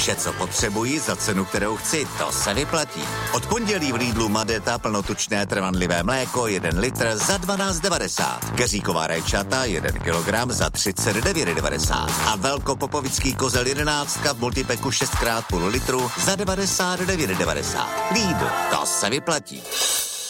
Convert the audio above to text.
Vše, co potřebuji za cenu, kterou chci, to se vyplatí. Od pondělí v Lidlu Madeta plnotučné trvanlivé mléko 1 litr za 12,90. Keříková rajčata 1 kilogram za 39,90. A velkopopovický kozel 11 v multipeku 6x půl litru za 99,90. Lidl, to se vyplatí.